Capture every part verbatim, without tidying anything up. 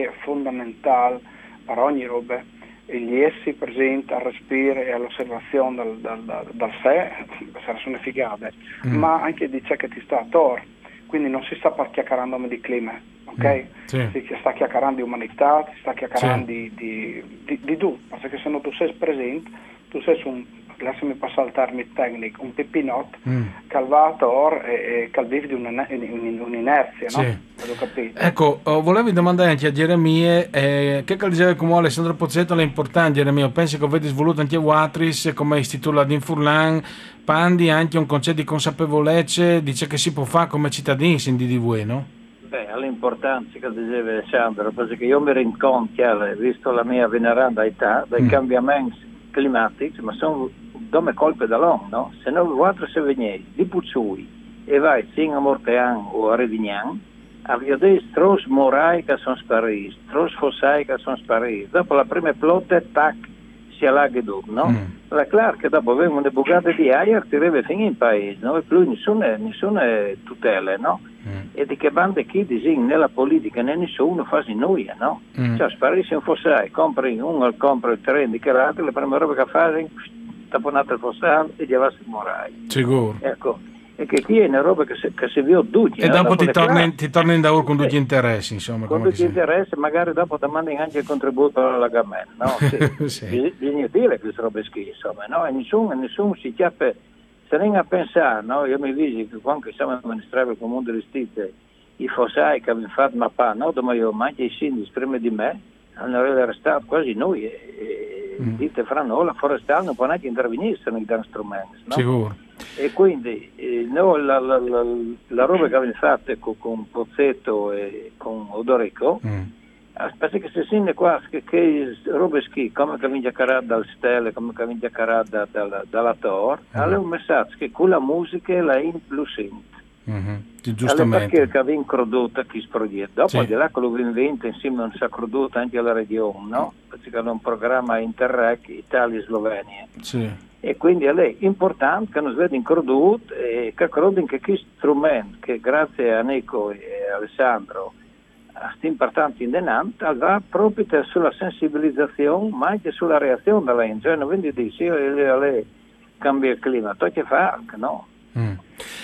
è fondamentale per ogni roba, e gli essi presenti al respiro e all'osservazione dal, dal, dal, dal sé, sarà una figata, mm. ma anche di ciò che ti sta attorno, quindi non si sta per chiacchierando di clima, ok? Mm. Sì. Si sta chiacchierando di umanità, si sta chiacchierando sì. di, di, di, di tu, perché se non tu sei presente, tu sei un, lasciami passare il termine tecnico, un pipinot, mm. calvator e, e calvivi di un'inerzia, sì. no? L'ho capito. Ecco, oh, volevo domandare anche a Geremia, eh, che diceva come Alessandro Pozzetto è importante, Geremia, penso che avete sviluppato anche Watris come istituto di Furlan, Pandi anche un concetto di consapevolezza, dice che si può fare come cittadini in D D V, no? Beh, l'importanza che diceva Alessandro, perché io mi rendo conto, visto la mia veneranda età, dei mm. cambiamenti climatici, ma sono come colpe da long, no? Se noi quattro se veniamo di Puzzui e vai fino a Mortean o a Redignan, abbiamo dei stros morai che sono spariti, stros fossai che sono spariti. Dopo la prima plotte, tac, si allaghi tutto, no? Mm. È chiaro che dopo avevamo le bucate di aria, tirava fino in paese, no? E più nessuna, nessuna tutela, no? Mm. E di che bande chi disegna nella politica né nessuno fa in noi, no? Mm. Cioè sparisce un fossai, compri uno, compra il terreno di che l'altro, le prime robe che fai, taponate il fossai e gli avassi il morai. Sicuro. Ecco. E che qui è una roba che si, che si vede tutti. E no? dopo, dopo ti torni, ti torni in lavoro con tutti gli interessi, insomma. Con tutti gli interessi, magari dopo ti mandi anche il contributo all'agamento, no? Sì. sì. Bisogna dire queste robe schifo, insomma, no? E nessuno, nessuno si chiappa, se ne a pensare, no? Io mi dico che quando siamo amministrati il comune di Stite, i fossai che abbiamo fatto mappare, no? Dove io mangi i sindaci prima di me, hanno arrestato quasi noi, e, e mm. dite fra noi, la forestale non può neanche intervenire se non dà strumenti, no? Sicuro. E quindi eh, no, la, la, la, la roba che abbiamo fatto con, con Pozzetto e con Odorico, mm. aspetta che si sente qua che, che roba schifo, come che viene a dal stelle, come che viene a da, dalla, dalla Tor, mm. è un messaggio che con la musica la in plus int. Mm-hmm. Giustamente. Perché che aveva incroduta chi sproietta. Dopo sì. di là che lo inventa insieme a un sacroduto anche alla regione, no? Perché era un programma Interreg Italia-Slovenia. Sì. E quindi è lei importante che non si vede incrodotto e che credo che questo strumento che grazie a Nico e Alessandro sta importante in denante avrà proprio sulla sensibilizzazione ma anche sulla reazione della gente. Cioè non quindi dici io lei cambia il clima, tocca fa anche no. Mm.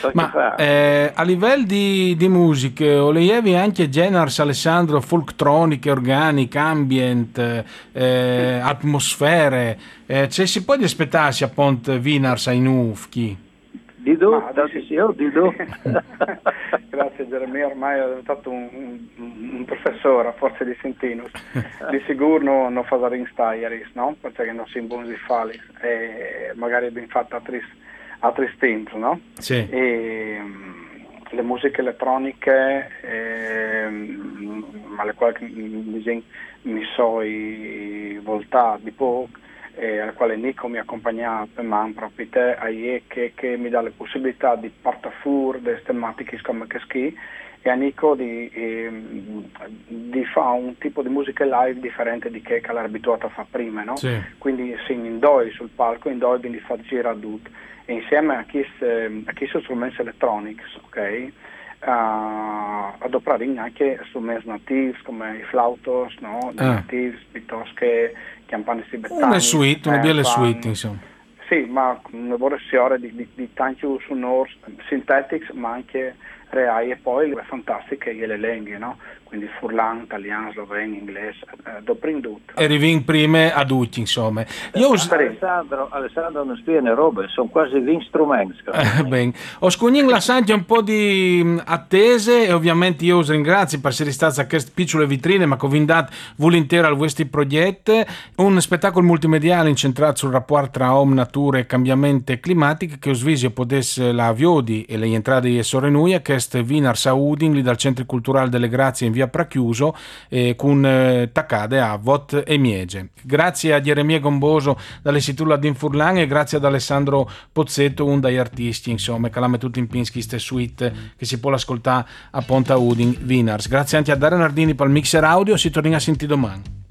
Ma eh, a livello di, di musiche o le avevi anche generi Alessandro folktroniche, organiche, ambient, eh, atmosfere, eh, cioè si può aspettarsi appunto Vinars in ufchi? Di do, sì, sì, io di do. Grazie Geremia, ormai è diventato un, un, un professore a forza di sentinus. Di sicuro non no fa in stairis, no? Perché non si buoni fali e magari abbiamo fatto altri altri stints, no? Sì. E le musiche elettroniche, eh, ma le quali mi, mi so voltare di poco, e alla quale Nico mi ha accompagnato per man proprio te, che, che mi dà le possibilità di portare fuori delle tematiche come che ski e a Nico di, eh, di fare un tipo di musica live differente di che, che l'era abituato a fare prima, no? Sì. Quindi sì, in due sul palco, in due quindi fa girare tutto. E insieme a chi sono strumenti elettronici, ok? Uh, adoprare anche strumenti nativi come i flautos, no? Ah. Nativi, piuttosto che campane tibetane. Una suite, una bella suite, insomma. Sì, ma una versione di, di, di tanti sonori sintetici, ma anche reali, e poi le fantastiche le lingue, no? Quindi furlan, italiano, sloveno, inglese, eh, doprin tutto. E rivin prime a tutti, insomma. Io us- Alessandro, Alessandro non spiega robe, sono quasi venti strumenti. Eh, ben. Ho scognato la Santi un po' di attese e ovviamente io us ringrazio per essere stata a queste piccole vitrine, ma che vi dato volentieri al vostro progetto, un spettacolo multimediale incentrato sul rapporto tra uomo, natura e cambiamento climatico che us visio potesse la Viodi e le entrate di Sorenuia, che è Vinar Saudin, lì dal Centro Culturale delle Grazie in via Prachiuso, eh, con eh, taccade a Vot e Miege. Grazie a Geremia Gomboso dall'Istituto Ladin Furlan e grazie ad Alessandro Pozzetto, un dagli artisti, insomma, che l'ha mettuto in Pinsky ste suite che si può ascoltare a Ponta Udin Vinars. Grazie anche a Dario Nardini per il mixer audio, si torna a sentire domani.